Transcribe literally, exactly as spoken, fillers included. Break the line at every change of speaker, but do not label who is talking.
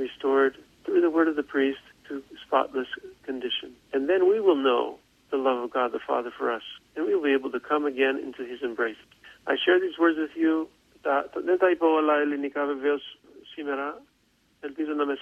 restored through the word of the priest to spotless condition. And then we will know the love of God the Father for us, and we will be able to come again into his embrace. I share these words with you. Ta tayo po wala ni Dios simera. El piso na